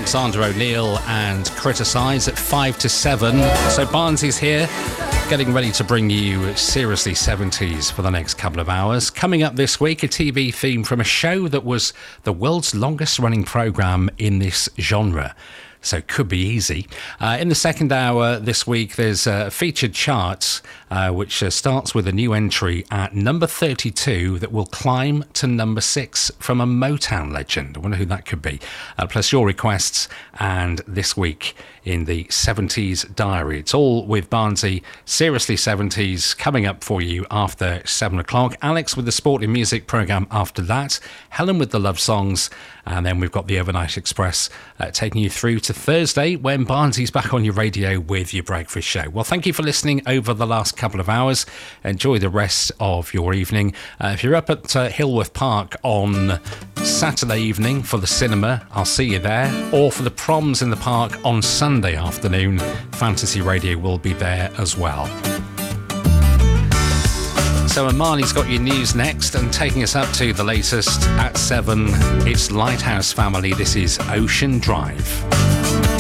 Alexander O'Neill and Criticise at 5 to 7. So Barnsley's here, getting ready to bring you Seriously 70s for the next couple of hours. Coming up this week, a TV theme from a show that was the world's longest running programme in this genre. So it could be easy. In the second hour this week, there's a featured chart, which starts with a new entry at number 32 that will climb to number 6 from a Motown legend. I wonder who that could be. Plus your requests and this week in the 70s diary. It's all with Barnsley Seriously 70s coming up for you after 7 o'clock. Alex with the sport and music programme after that. Helen with the love songs. And then we've got the Overnight Express taking you through to Thursday when Barnsley's back on your radio with your breakfast show. Well, thank you for listening over the last couple of hours. Enjoy the rest of your evening. If you're up at Hillworth Park on Saturday evening for the cinema, I'll see you there. Or for the proms in the park on Sunday afternoon, Fantasy Radio will be there as well. So Amani's got your news next, and taking us up to the latest at 7, it's Lighthouse Family. This is Ocean Drive.